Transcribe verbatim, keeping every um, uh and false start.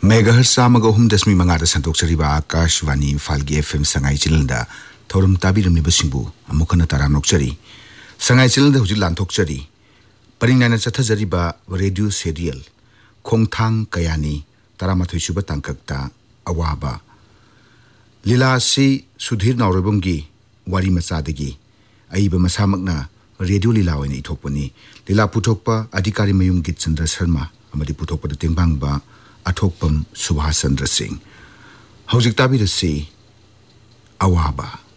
मेगाहर सामगा हुम दशमी मंगादा संतोक्चरिबा Akashvani इम्फालगी FM Sangai चिलंदा थौरम ताबिरमनिबसिंबु अमुखना Taram नोक्चरी Sangai चिलंदा हुजि लांथोक्चरी परिनाना चथजरिबा radio serial खोंथांग Kayani तारामाथोय सुबा तांककता अवाबा लीलासी सुधीर नावरबंगी वारी मचादगी अइबा मसामकना रेडियो लीला ओइना इथोकपनी लीला पुथोकपा अधिकारी मयुम गित चंद्र शर्मा अमदि पुथोकपा तेंबांगबा अथोकपम सुभाष चंद्र सिंह हौजिक ताबिरसी अवाबा।